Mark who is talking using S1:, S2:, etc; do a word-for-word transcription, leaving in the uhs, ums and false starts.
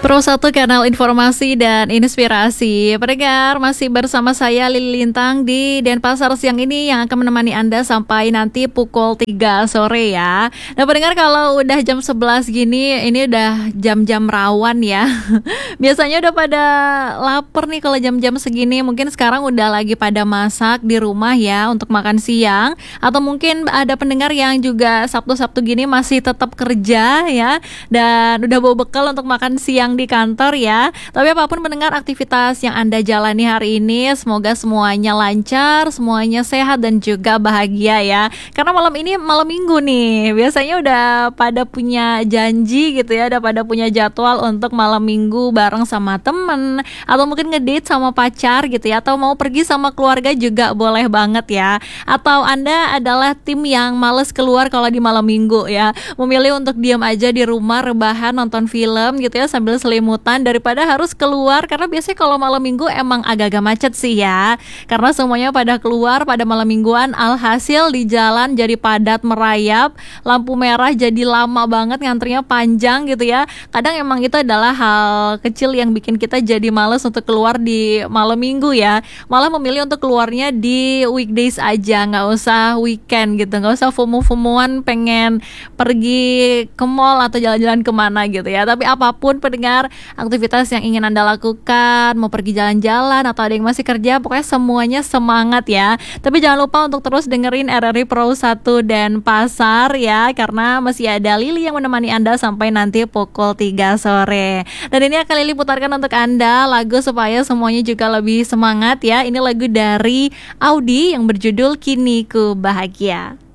S1: Pro satu kanal informasi dan inspirasi. Pendengar, masih bersama saya Lili Lintang di Denpasar siang ini yang akan menemani Anda sampai nanti pukul tiga sore ya. Nah pendengar, kalau udah jam sebelas gini, ini udah jam-jam rawan ya. Biasanya udah pada lapar nih kalau jam-jam segini. Mungkin sekarang udah lagi pada masak di rumah ya untuk makan siang. Atau mungkin ada pendengar yang juga Sabtu-Sabtu gini masih tetap kerja ya. Dan udah bawa bekal untuk makan siang di kantor ya. Tapi apapun pendengar aktivitas yang Anda jalani hari ini, semoga semuanya lancar, semuanya sehat dan juga bahagia ya. Karena malam ini malam minggu nih, biasanya udah pada punya janji gitu ya, udah pada punya jadwal untuk malam minggu bareng sama temen, atau mungkin ngedate sama pacar gitu ya, atau mau pergi sama keluarga juga boleh banget ya. Atau Anda adalah tim yang males keluar kalau di malam minggu ya, memilih untuk diam aja di rumah, rebahan, nonton film gitu ya sambil selimutan daripada harus keluar, karena biasanya kalau malam minggu emang agak-agak macet sih ya, karena semuanya pada keluar pada malam mingguan. Alhasil di jalan jadi padat merayap, lampu merah jadi lama banget, ngantrinya panjang gitu ya. Kadang emang itu adalah hal kecil yang bikin kita jadi males untuk keluar di malam minggu ya, malah memilih untuk keluarnya di weekdays aja, nggak usah weekend gitu, nggak usah FOMO-FOMOan pengen pergi ke mall atau jalan-jalan kemana gitu ya. Tapi apapun pendengar, aktivitas yang ingin Anda lakukan, mau pergi jalan-jalan atau ada yang masih kerja, pokoknya semuanya semangat ya. Tapi jangan lupa untuk terus dengerin R R I Pro satu dan Pasar ya, karena masih ada Lili yang menemani Anda sampai nanti pukul tiga sore. Dan ini akan Lili putarkan untuk Anda lagu supaya semuanya juga lebih semangat ya. Ini lagu dari Audi yang berjudul Kini Ku Bahagia.